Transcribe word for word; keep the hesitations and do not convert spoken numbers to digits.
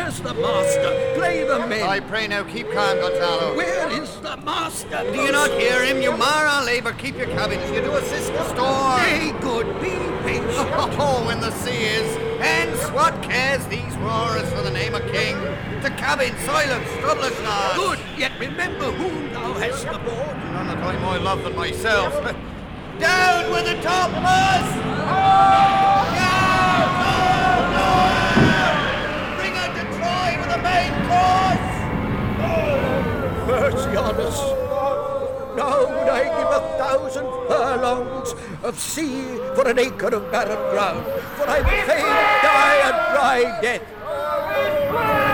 Where's the master? Play the men. I pray now, keep calm, Gonzalo. Where is the master? Do you not hear him? You mar our labour. Keep your cabins. You do assist the storm. Nay, good, be patient. Oh, when the sea is. Hence, what cares these roarers for the name of king? To cabin, silence, Douglas, lads. Good, yet remember whom thou hast aboard. None that I more love than myself. Down with the topmast! Down! No, no! Bring her to Troy with the main course! Mercy on us. Now would I give a thousand furlongs of sea for an acre of barren ground, for I fain die a dry death.